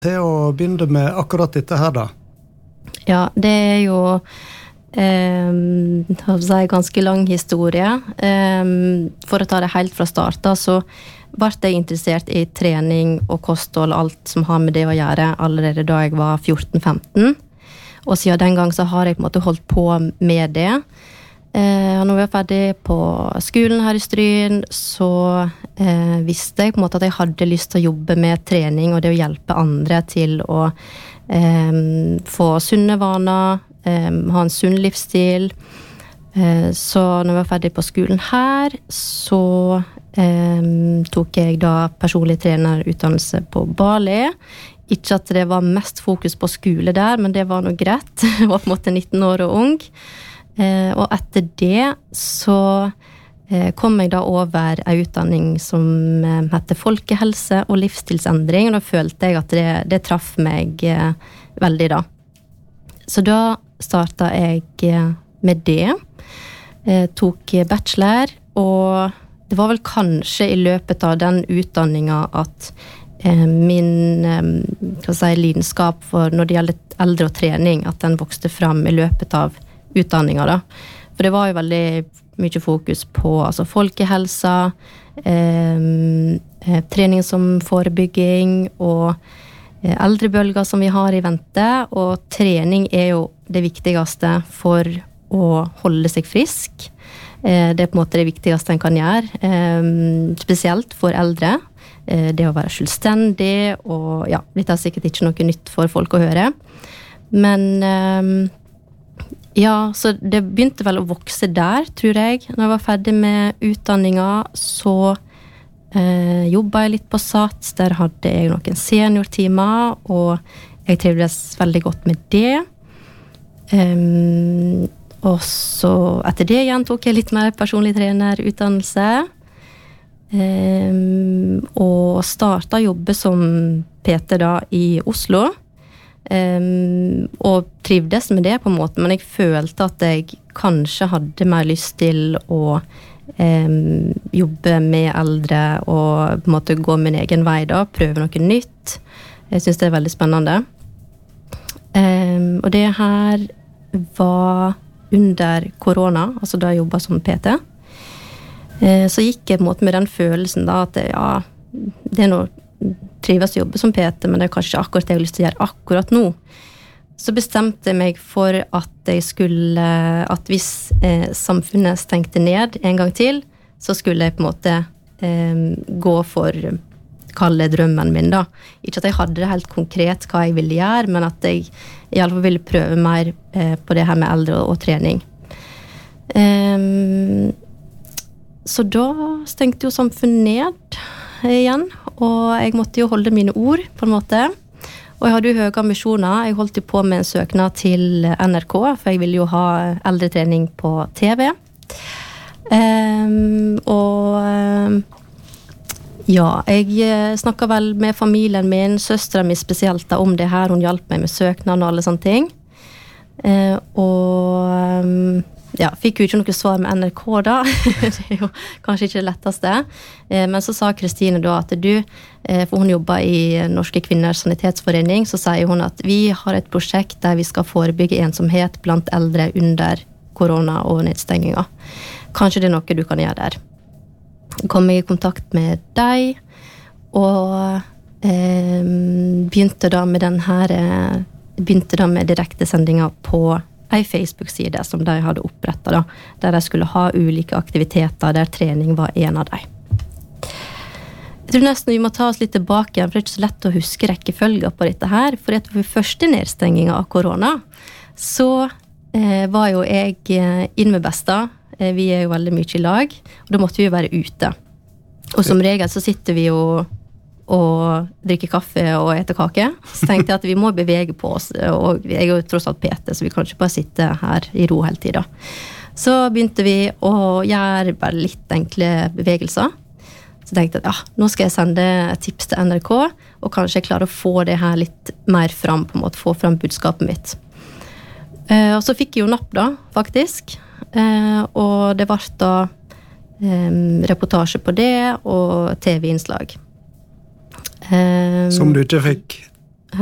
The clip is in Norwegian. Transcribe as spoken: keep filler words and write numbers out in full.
til å begynne med akkurat dette her da? Ja, det er jo eh, si, ganske lang historie. Eh, for å ta det helt fra starten, så ble jeg interessert i trening og kosthold, alt som har med det å gjøre, allerede da jeg var fjorten femten. Og siden den gang så har jeg på en måte holdt på med det. Eh, og når jeg var ferdig på skolen her i Stryn, så eh, visste jeg på en måte at jeg hadde lyst til å jobbe med trening og det å hjelpe andre til å eh, få sunne vaner, eh, ha en sunn livsstil. Eh, så når jeg var ferdig på skolen her, så eh, tok jeg da personlig trenerutdannelse på Bali. Ikke at det var mest fokus på skole der, men det var noe greit. Jeg var på en måte nitten år og ung. Eh, og etter det så eh, kom jeg da over en utdanning som eh, heter folkehelse og livsstilsendring, og da følte jeg at det, det traff meg eh, veldig da. Så da startet jeg eh, med det, eh, tok bachelor, og det var vel kanskje i løpet av den utdanningen at eh, min eh, hva si, lidenskap for når det gjelder eldre og trening, at den vokste fram i løpet av utdanninger da. For det var jo veldig mye fokus på altså folkehelsa, eh, trening som forebygging og eh, eldrebølger som vi har i vente, og trening er jo det viktigste for å holde seg frisk. Eh, det er på en måte det viktigste en kan gjøre, eh, spesielt for eldre. Eh, det å være selvstendig, og ja, dette er sikkert ikke noe nytt for folk å høre. Men eh, ja, så det begynte vel å vokse der, tror jeg. Når jeg var ferdig med utdanningen, så eh, jobbet jeg litt på SATS. Der hadde jeg noen seniortimer, og jeg trivdes veldig godt med det. Um, og så etter det igjen tok jeg litt mer personlig trenerutdannelse. Um, og startet å jobbe som P T da i Oslo. Um, og trivdes med det på en måte, men jeg følte at jeg kanskje hadde mer lyst til å um, jobbe med eldre og på en måte gå min egen vei da, prøve noe nytt. Jeg synes det er veldig spennende. Um, og det her var under korona, altså da jeg jobbet som P T. Uh, så gikk jeg på en måte med den følelsen da, at ja, det er noe trives å jobbe som P T, men det er kanskje akkurat det jeg har lyst til å gjøre akkurat nå. Så bestemte jeg meg for at jeg skulle, at hvis eh, samfunnet stengte ned en gang til, så skulle jeg på en måte eh, gå for kalle drømmen min da. Ikke at jeg hadde det helt konkret hva jeg ville gjøre, men at jeg i alle fall ville prøve mer eh, på det her med eldre og, og trening. Um, så da stengte jo samfunnet ned igjen, og jeg måtte jo holde mine ord på en måte, og jeg hadde jo høye ambisjoner. Jeg holdt jo på med en søknad til N R K, for jeg ville jo ha eldretrening på T V. Um, og ja, jeg snakket vel med familien min, søsteren min spesielt da, om det her. Hun hjalp meg med søknaden og alle sånne ting. Uh, og um, ja, fikk jo ikke noe svar med N R K da. Det er jo kanskje ikke det letteste. Eh, men så sa Kristine da at du, eh, for hun jobber i Norske Kvinners Sanitetsforening, så sier hun at vi har et prosjekt der vi skal forebygge ensomhet blant eldre under korona og nedstenginga. Kanskje det er noe du kan gjøre der. Kom jeg i kontakt med deg, og eh, begynte da med den her, eh, begynte da med direktesendinger på en Facebook-side som de hadde opprettet da, der de skulle ha ulike aktiviteter, der trening var en av dem. Jeg tror nesten vi må ta oss litt tilbake igjen, for det er ikke så lett å huske rekkefølger på dette her, for etter for første nedstengingen av korona, så eh, var jo jeg eh, inn med Besta. Eh, vi er jo veldig mye i lag, og da måtte vi jo være ute. Og som regel så sitter vi jo og drikke kaffe og ete kake. Så tenkte jeg at vi må bevege på oss, og jeg er jo tross alt P T, så vi kan ikke bare sitte her i ro hele tiden. Så begynte vi å gjøre bare litt enkle bevegelser. Så tenkte jeg at ja, nå skal jeg sende et tips til N R K, og kanskje jeg klarer å få det her litt mer fram, på en måte, få fram budskapet mitt. Eh, og så fikk jeg jo napp da, faktisk. Eh, og det var da eh, reportasje på det, og T V-innslag. Som du ikke fikk